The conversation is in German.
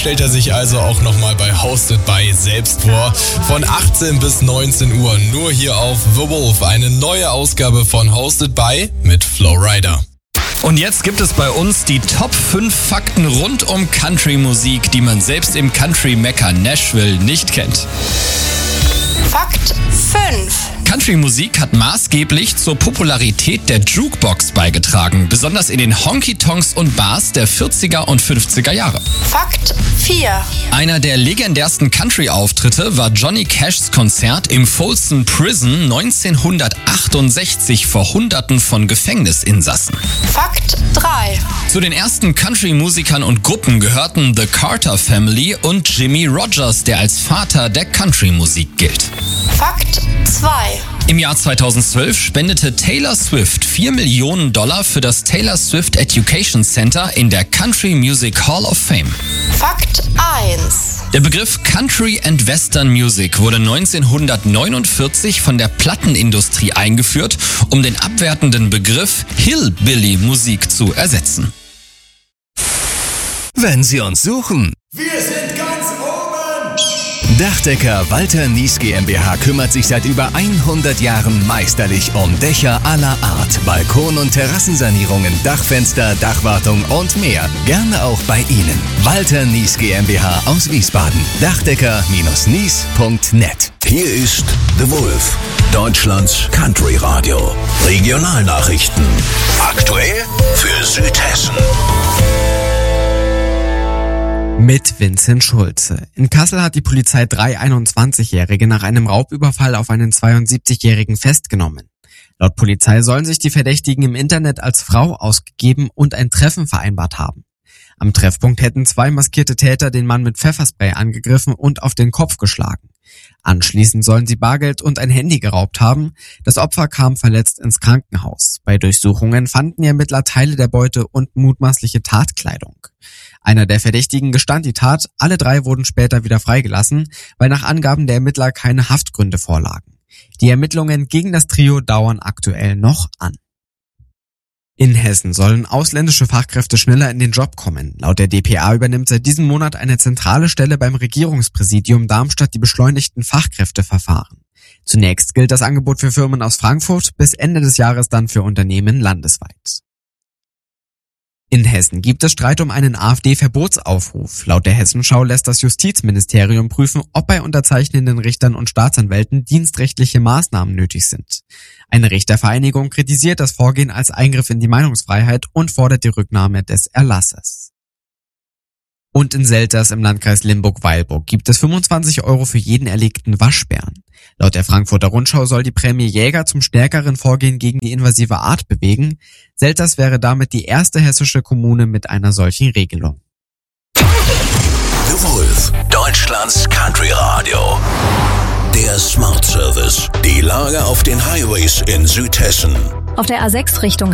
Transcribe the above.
stellt er sich also auch nochmal bei Hosted by selbst vor. Von 18 bis 19 Uhr nur hier auf The Wolf. Eine neue Ausgabe von Hosted by mit Flowrider. Und jetzt gibt es bei uns die Top 5 Fakten rund um Country-Musik, die man selbst im Country-Mekka Nashville nicht kennt. Fakt 5. Country-Musik hat maßgeblich zur Popularität der Jukebox beigetragen, besonders in den Honky-Tonks und Bars der 40er und 50er Jahre. Fakt 4. Einer der legendärsten Country-Auftritte war Johnny Cashs Konzert im Folsom Prison 1968 vor Hunderten von Gefängnisinsassen. Fakt 3. Zu den ersten Country-Musikern und Gruppen gehörten The Carter Family und Jimmie Rodgers, der als Vater der Country-Musik gilt. Fakt 2. Im Jahr 2012 spendete Taylor Swift $4 Millionen für das Taylor Swift Education Center in der Country Music Hall of Fame. Fakt 1. Der Begriff Country and Western Music wurde 1949 von der Plattenindustrie eingeführt, um den abwertenden Begriff Hillbilly-Musik zu ersetzen. Wenn Sie uns suchen, wir sind ganz oben! Dachdecker Walter Nies GmbH kümmert sich seit über 100 Jahren meisterlich um Dächer aller Art, Balkon- und Terrassensanierungen, Dachfenster, Dachwartung und mehr. Gerne auch bei Ihnen. Walter Nies GmbH aus Wiesbaden. Dachdecker-nies.net. Hier ist The Wolf, Deutschlands Country Radio. Regionalnachrichten. Aktuell für Südhessen. Mit Vincent Schulze. In Kassel hat die Polizei 3 21-Jährige nach einem Raubüberfall auf einen 72-Jährigen festgenommen. Laut Polizei sollen sich die Verdächtigen im Internet als Frau ausgegeben und ein Treffen vereinbart haben. Am Treffpunkt hätten 2 maskierte Täter den Mann mit Pfefferspray angegriffen und auf den Kopf geschlagen. Anschließend sollen sie Bargeld und ein Handy geraubt haben. Das Opfer kam verletzt ins Krankenhaus. Bei Durchsuchungen fanden die Ermittler Teile der Beute und mutmaßliche Tatkleidung. Einer der Verdächtigen gestand die Tat, alle 3 wurden später wieder freigelassen, weil nach Angaben der Ermittler keine Haftgründe vorlagen. Die Ermittlungen gegen das Trio dauern aktuell noch an. In Hessen sollen ausländische Fachkräfte schneller in den Job kommen. Laut der dpa übernimmt seit diesem Monat eine zentrale Stelle beim Regierungspräsidium Darmstadt die beschleunigten Fachkräfteverfahren. Zunächst gilt das Angebot für Firmen aus Frankfurt, bis Ende des Jahres dann für Unternehmen landesweit. In Hessen gibt es Streit um einen AfD-Verbotsaufruf. Laut der Hessenschau lässt das Justizministerium prüfen, ob bei unterzeichnenden Richtern und Staatsanwälten dienstrechtliche Maßnahmen nötig sind. Eine Richtervereinigung kritisiert das Vorgehen als Eingriff in die Meinungsfreiheit und fordert die Rücknahme des Erlasses. Und in Selters im Landkreis Limburg-Weilburg gibt es 25 € für jeden erlegten Waschbären. Laut der Frankfurter Rundschau soll die Prämie Jäger zum stärkeren Vorgehen gegen die invasive Art bewegen. Selters wäre damit die erste hessische Kommune mit einer solchen Regelung. The Wolf, Deutschlands Country Radio. Der Smart Service. Die Lage auf den Highways in Südhessen. Auf der A6 Richtung